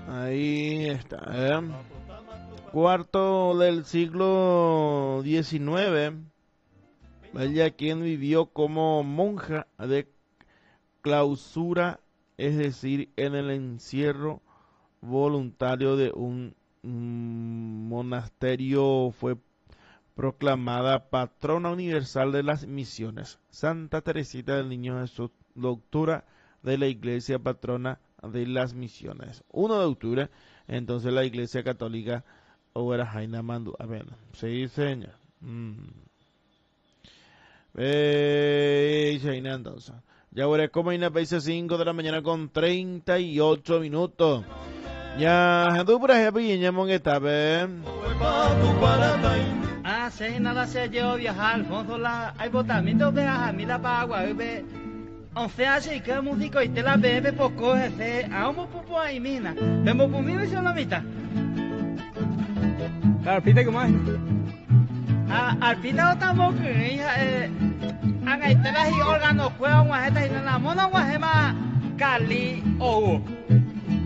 Ahí está. Cuarto del siglo XIX. Ella quien vivió como monja de clausura, es decir, en el encierro voluntario de un monasterio, fue proclamada patrona universal de las misiones. Santa Teresita del Niño Jesús, doctora de la Iglesia, patrona de las misiones. 1 de octubre, entonces la Iglesia Católica ahora Jaina Mandu. A ver, sí, señor. Jaina, entonces. Ya veré cómo hay una 5 de la mañana con 38 minutos. Ya, tú por ejemplo, y ya mongueta, ven. Hace nada se yo viajar, Alfonso la hay botamiento de la mira para agua, bebe. 11 así que músico y te la bebe poco ese, a un poco ahí mina. Vemos por mí y la mitad. Alpita, ¿cómo es? Alpita estamos que haga y te las y órganos juegan guajetas y la mona guajema Cali o